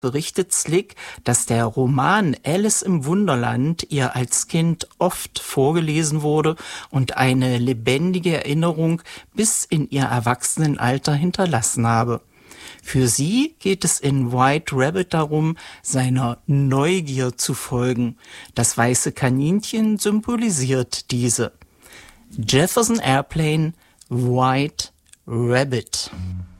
berichtet Slick, dass der Roman Alice im Wunderland ihr als Kind oft vorgelesen wurde und eine lebendige Erinnerung bis in ihr Erwachsenenalter hinterlassen habe. Für sie geht es in White Rabbit darum, seiner Neugier zu folgen. Das weiße Kaninchen symbolisiert diese. Jefferson Airplane, White Rabbit.